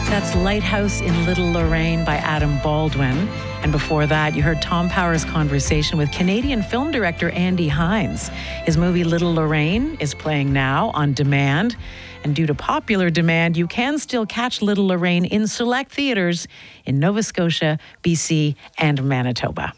That's Lighthouse in Little Lorraine by Adam Baldwin. And before that, you heard Tom Power's conversation with Canadian film director Andy Hines. His movie Little Lorraine is playing now on demand. And due to popular demand, you can still catch Little Lorraine in select theaters in Nova Scotia, BC, and Manitoba.